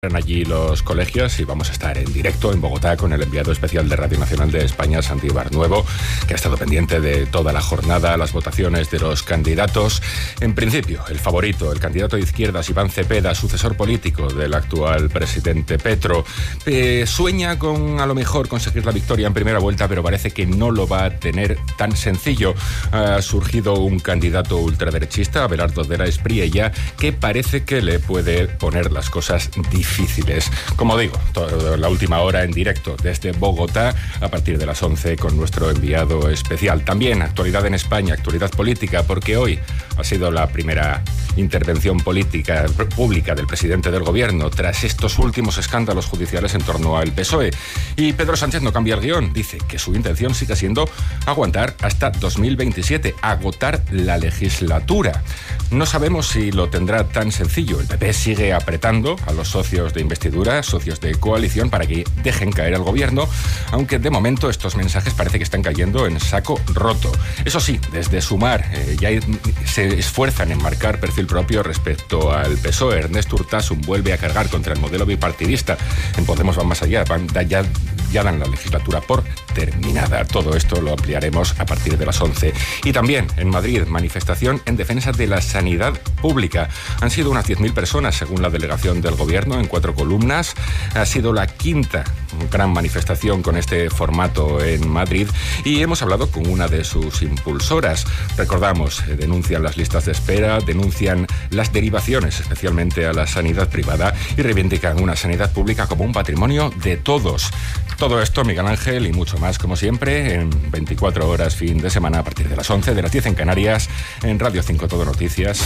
Allí los colegios y vamos a estar en directo en Bogotá con el enviado especial de Radio Nacional de España, Santi Barnuevo, que ha estado pendiente de toda la jornada, las votaciones de los candidatos. En principio, el favorito, el candidato de izquierdas, Iván Cepeda, sucesor político del actual presidente Petro, sueña con a lo mejor conseguir la victoria en primera vuelta, pero parece que no lo va a tener tan sencillo. Ha surgido un candidato ultraderechista, Abelardo de la Espriella, que parece que le puede poner las cosas difíciles. Como digo, toda la última hora en directo desde Bogotá a partir de las 11 con nuestro enviado especial. También actualidad en España, actualidad política, porque hoy ha sido la primera intervención política pública del presidente del gobierno tras estos últimos escándalos judiciales en torno al PSOE. Y Pedro Sánchez no cambia el guión. Dice que su intención sigue siendo aguantar hasta 2027, agotar la legislatura. No sabemos si lo tendrá tan sencillo. El PP sigue apretando a los socios de investidura, socios de coalición, para que dejen caer al gobierno, aunque de momento estos mensajes parece que están cayendo en saco roto. Eso sí, desde Sumar ya se esfuerzan en marcar perfil propio respecto al PSOE. Ernest Urtasun vuelve a cargar contra el modelo bipartidista. En Podemos van más allá, ya dan la legislatura por terminada. Todo esto lo ampliaremos a partir de las 11. Y también en Madrid, manifestación en defensa de la sanidad pública. Han sido unas 10.000 personas, según la delegación del gobierno, en 4 columnas. Ha sido la quinta gran manifestación con este formato en Madrid y hemos hablado con una de sus impulsoras. Recordamos, denuncian las listas de espera, denuncian las derivaciones, especialmente a la sanidad privada, y reivindican una sanidad pública como un patrimonio de todos. Todo esto, Miguel Ángel, y mucho más, como siempre, en 24 horas fin de semana a partir de las 11, de las 10 en Canarias, en Radio 5 Todo Noticias.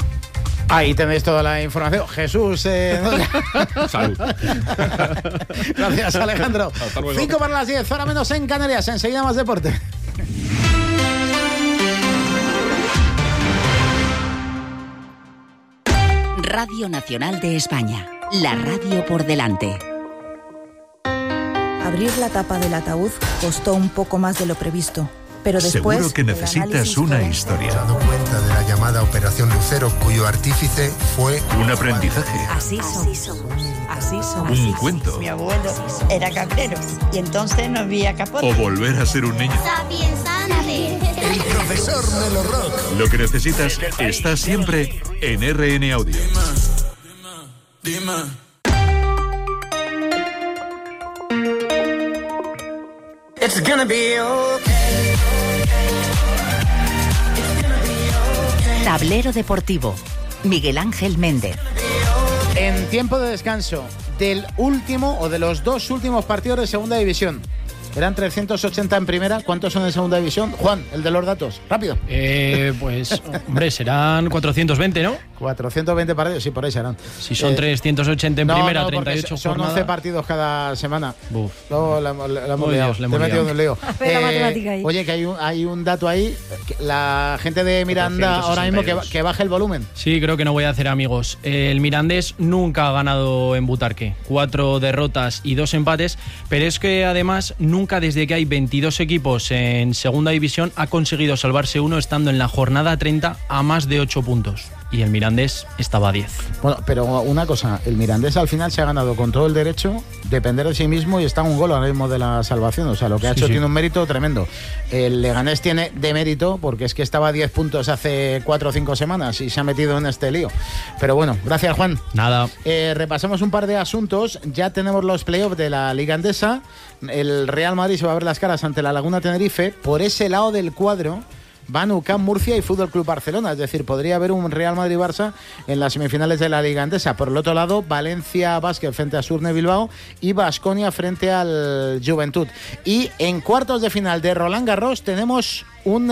Ahí tenéis toda la información. Jesús. Salud. Gracias, Alejandro. 5 para las 10, hora menos en Canarias. Enseguida más deporte. Radio Nacional de España. La radio por delante. Abrir la tapa del ataúd costó un poco más de lo previsto. Pero después, seguro que necesitas una historia. Se ha dado cuenta de la llamada Operación Lucero, cuyo artífice fue un aprendizaje. Así somos. Así somos. Un cuento. Mi abuelo era cabrero y entonces no había capote. O volver a ser un niño. el profesor Melo Rock. Lo que necesitas está siempre en RN Audio. Dime. It's gonna be okay. Tablero Deportivo. Miguel Ángel Méndez. En tiempo de descanso del último o de los 2 últimos partidos de segunda división. Eran 380 en primera. ¿Cuántos son en segunda división? Juan, el de los datos. Rápido. Pues, hombre, serán 420, ¿no? 420 partidos, sí, por ahí serán. Si son 380 en primera, 38 son jornadas. 11 partidos cada semana. Buf. Luego la hemos liado. Te he metido en un lío. La matemática ahí. Oye, que hay un dato ahí. La gente de Miranda ahora mismo que baje el volumen. Sí, creo que no voy a hacer amigos. El Mirandés nunca ha ganado en Butarque. 4 derrotas y 2 empates. Pero es que además nunca desde que hay 22 equipos en segunda división ha conseguido salvarse uno estando en la jornada 30 a más de 8 puntos. Y el Mirandés estaba a 10. Bueno, pero una cosa, el Mirandés al final se ha ganado con todo el derecho, depender de sí mismo, y está a un gol ahora mismo de la salvación. O sea, lo que ha hecho tiene un mérito tremendo. El Leganés tiene de mérito porque es que estaba a 10 puntos hace 4 o 5 semanas y se ha metido en este lío. Pero bueno, gracias, Juan. Nada. Repasamos un par de asuntos. Ya tenemos los playoffs de la Liga Endesa. El Real Madrid se va a ver las caras ante la Laguna Tenerife. Por ese lado del cuadro van UCAM Murcia y Fútbol Club Barcelona, es decir, podría haber un Real Madrid-Barça en las semifinales de la Liga Endesa. Por el otro lado, Valencia Basket frente a Surne Bilbao y Baskonia frente al Juventud. Y en cuartos de final de Roland Garros tenemos un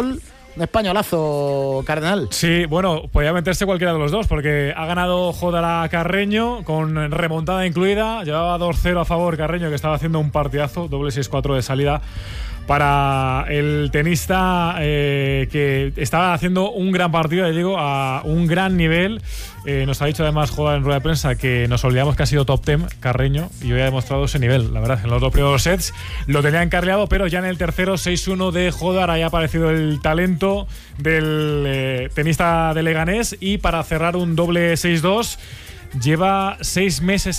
españolazo, Cardenal. Sí, bueno, podía meterse cualquiera de los dos, porque ha ganado Jodara Carreño con remontada incluida. Llevaba 2-0 a favor Carreño, que estaba haciendo un partidazo, doble 6-4 de salida para el tenista, que estaba haciendo un gran partido, ya digo, a un gran nivel. Nos ha dicho además Jodar en rueda de prensa que nos olvidamos que ha sido top 10 Carreño, y hoy ha demostrado ese nivel. La verdad, en los 2 primeros sets lo tenía encarrilado, pero ya en el tercero, 6-1 de Jodar, ahí ha aparecido el talento del tenista de Leganés. Y para cerrar, un doble 6-2 lleva 6 meses